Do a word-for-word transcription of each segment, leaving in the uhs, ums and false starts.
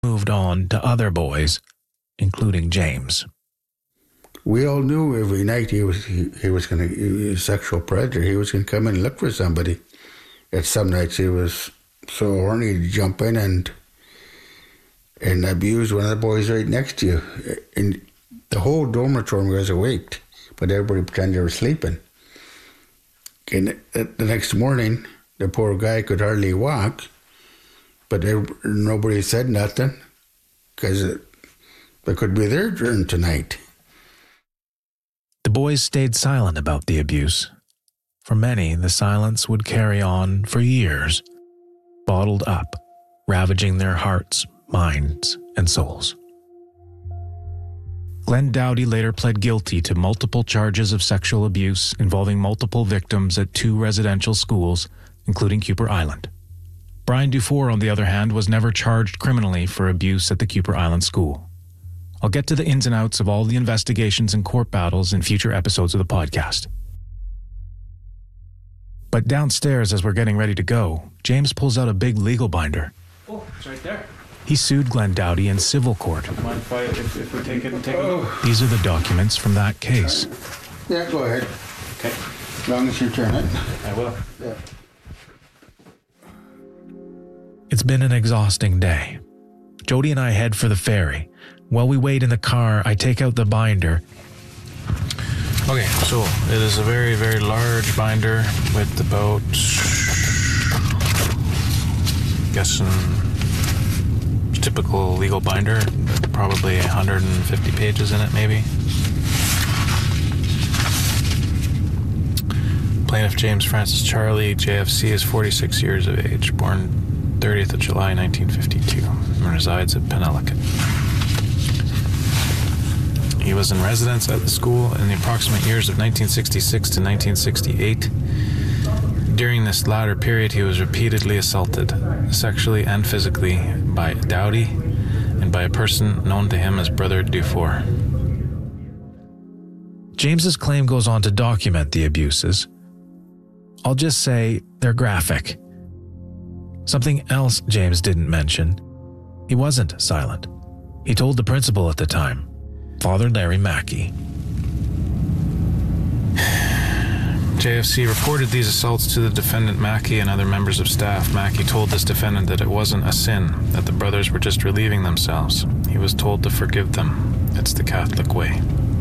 moved on to other boys, including James. We all knew every night he was he, he was going to he was a sexual predator. He was going to come in and look for somebody. At some nights he was so horny to jump in and and abuse one of the boys right next to you. And the whole dormitory was awake, but everybody pretended they were sleeping. And the next morning, the poor guy could hardly walk, but nobody said nothing because it, it could be their turn tonight. The boys stayed silent about the abuse. For many, the silence would carry on for years, bottled up, ravaging their hearts, minds, and souls. Glenn Doughty later pled guilty to multiple charges of sexual abuse involving multiple victims at two residential schools, including Kuper Island. Brian Dufour, on the other hand, was never charged criminally for abuse at the Kuper Island school. I'll get to the ins and outs of all the investigations and court battles in future episodes of the podcast. But downstairs, as we're getting ready to go, James pulls out a big legal binder. Oh, it's right there. He sued Glenn Doughty in civil court. Mind if, I, if, if we take it and take a look? These are the documents from that case. Yeah, go ahead. Okay. As long as you turn it. I will. Yeah. It's been an exhausting day. Jody and I head for the ferry. While we wait in the car, I take out the binder. Okay, so it is a very, very large binder with about, guessing, typical legal binder, probably one hundred fifty pages in it, maybe. Plaintiff James Francis Charlie, J F C, is forty-six years of age, born thirtieth of July nineteen fifty-two, and resides at Penellicut. He was in residence at the school in the approximate years of nineteen sixty-six to nineteen sixty-eight. During this latter period, he was repeatedly assaulted, sexually and physically, by Doughty and by a person known to him as Brother Dufour. James's claim goes on to document the abuses. I'll just say they're graphic. Something else James didn't mention. He wasn't silent. He told the principal at the time, Father Larry Mackey. J F C reported these assaults to the defendant Mackey and other members of staff. Mackey told this defendant that it wasn't a sin, that the brothers were just relieving themselves. He was told to forgive them. It's the Catholic way.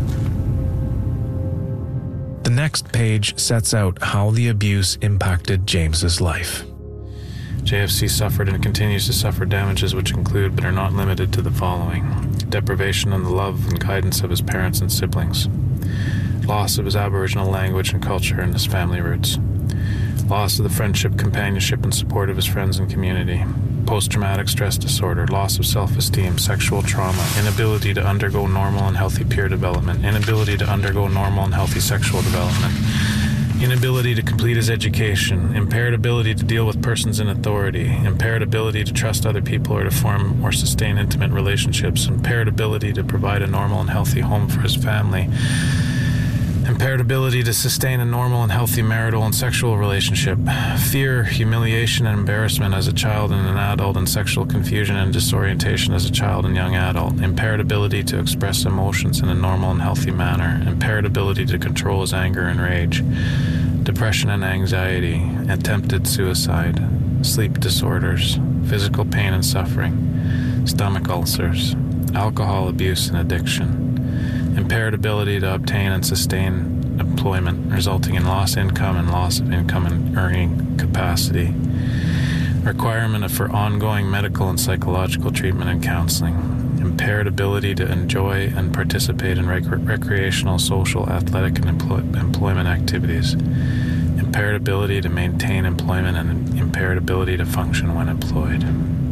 The next page sets out how the abuse impacted James's life. J F C suffered and continues to suffer damages which include but are not limited to the following: deprivation of the love and guidance of his parents and siblings, loss of his Aboriginal language and culture and his family roots, loss of the friendship, companionship, and support of his friends and community, post-traumatic stress disorder, loss of self-esteem, sexual trauma, inability to undergo normal and healthy peer development, inability to undergo normal and healthy sexual development, inability to complete his education, impaired ability to deal with persons in authority, impaired ability to trust other people or to form or sustain intimate relationships, impaired ability to provide a normal and healthy home for his family, impaired ability to sustain a normal and healthy marital and sexual relationship, fear, humiliation, and embarrassment as a child and an adult, and sexual confusion and disorientation as a child and young adult, impaired ability to express emotions in a normal and healthy manner, impaired ability to control his anger and rage, depression and anxiety, attempted suicide, sleep disorders, physical pain and suffering, stomach ulcers, alcohol abuse and addiction, impaired ability to obtain and sustain employment, resulting in lost income and loss of income and earning capacity, requirement for ongoing medical and psychological treatment and counseling, impaired ability to enjoy and participate in rec- recreational, social, athletic, and employ- employment activities, impaired ability to maintain employment, and impaired ability to function when employed.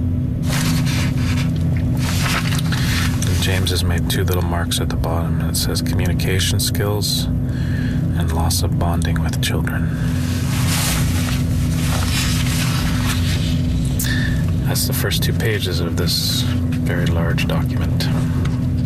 James has made two little marks at the bottom, and it says communication skills and loss of bonding with children. That's the first two pages of this very large document.